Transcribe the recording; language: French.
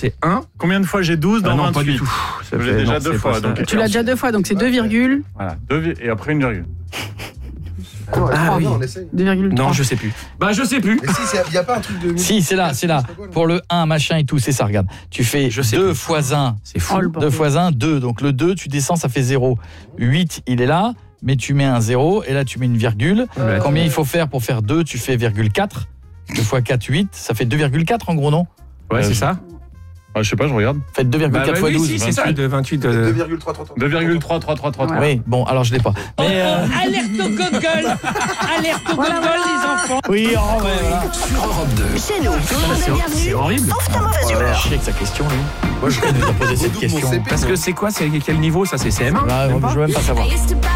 c'est 1. Combien de fois j'ai 12 dans 28? Non, pas du tout. Ça fait déjà 2 fois. Donc, Tu l'as déjà 2 fois, donc c'est 2, voilà, 2, et après une virgule. Ah oui. On essaye. 2,3. Non, je sais plus. Je sais plus. Mais si, il n'y a pas un truc de... Si, c'est là. Pour le 1, machin et tout, c'est ça, regarde. Tu fais 2 fois 1. C'est fou. Oh, le 2 fois 1, 2. Donc le 2, tu descends, ça fait 0. 8, il est là, mais tu mets un 0, et là tu mets une virgule. Combien il faut faire pour faire 2? Tu fais 2,4. 2 fois 4, 8. Ça fait 2,4 en gros, non? Ouais, c'est ça. Je sais pas, je regarde. Faites 2,4 fois 12. Oui, si, c'est ça, de 28. 2,333. 2,33333. Oui, bon, alors je l'ai pas. Mais Alerte au Google. Alerte au Google, les enfants. oui, voilà. Sur Europe 2. Chez nous, tout le monde est bienvenu. C'est horrible. Sauf ta mauvaise humeur. Je sais que sa question, lui. Moi, je vais nous poser cette question. Parce que c'est quoi? C'est quel niveau ça? C'est CM1? Là, je veux même pas savoir.